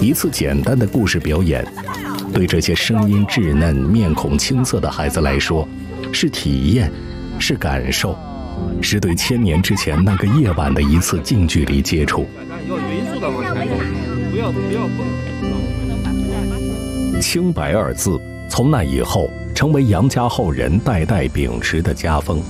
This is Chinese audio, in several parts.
一次简单的故事表演，对这些声音稚嫩、面孔青涩的孩子来说，是体验，是感受，是对1000年之前那个夜晚的一次近距离接触。 要匀速的往前走，不要蹦。 清白二字从那以后成为杨家后人代代秉持的家风。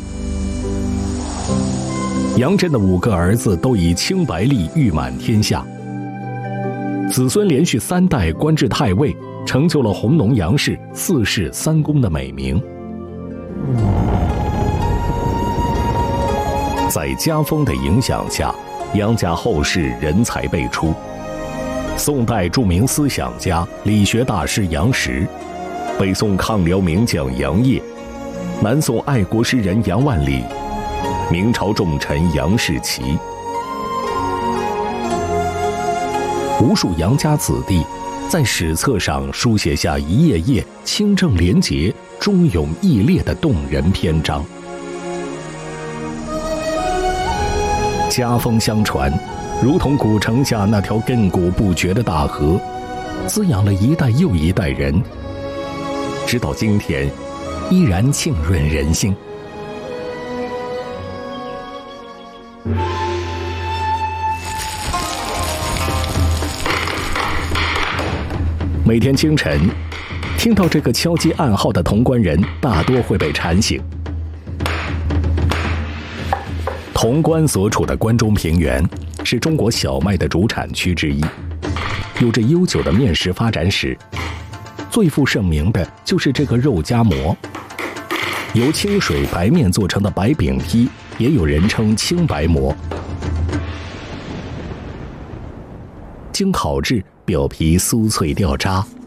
杨震的5个儿子都以清白力誉满天下，子孙连续3代官至太尉，成就了弘农杨氏4世3公的美名。在家风的影响下，杨家后世人才辈出。宋代著名思想家、理学大师杨时，北宋抗辽名将杨业，南宋爱国诗人杨万里，明朝重臣杨士奇，无数杨家子弟在史册上书写下一页页清正廉洁、忠勇义烈的动人篇章。家风相传，如同古城下那条亘古不绝的大河，滋养了一代又一代人，直到今天依然浸润人心。每天清晨，听到这个敲击暗号的潼关人大多会被馋醒。潼关所处的关中平原是中国小麦的主产区之一，有着悠久的面食发展史。最负盛名的就是这个肉夹馍，由清水白面做成的白饼坯，也有人称清白馍。经烤制，表皮酥脆掉渣，